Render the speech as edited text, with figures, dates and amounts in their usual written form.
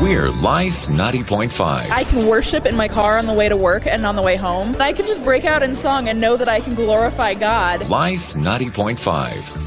We're Life 90.5. I can worship in my car on the way to work and on the way home. I can just break out in song and know that I can glorify God. Life 90.5.